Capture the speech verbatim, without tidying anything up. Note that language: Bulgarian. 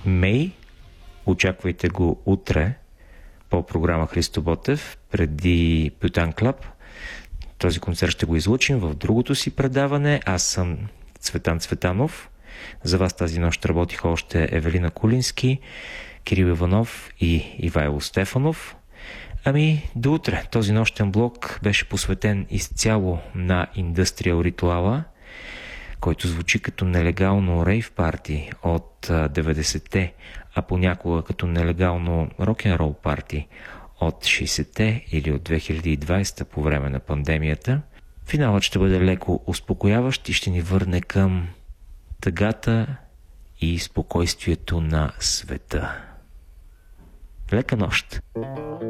Мей. Очаквайте го утре по програма Христо Ботев преди Бютан Клаб. Този концерт ще го излучим в другото си предаване. Аз съм Цветан Цветанов. За вас тази нощ работиха още Евелина Кулински, Кирил Иванов и Ивайло Стефанов. Ами, до утре. Този нощен блок беше посветен изцяло на индустриал ритуала, който звучи като нелегално рейв парти от деветдесетте, а понякога като нелегално рок-н-рол парти от шейсетте или от две хиляди и двадесета по време на пандемията. Финалът ще бъде леко успокояващ и ще ни върне към тъгата и спокойствието на света. Лека нощ!